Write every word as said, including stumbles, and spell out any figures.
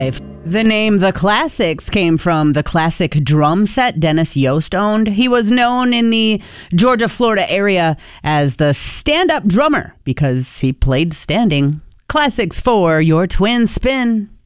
The name The Classics came from the classic drum set Dennis Yost owned. He was known in the Georgia, Florida area as the stand-up drummer because he played standing. Classics for your twin spin.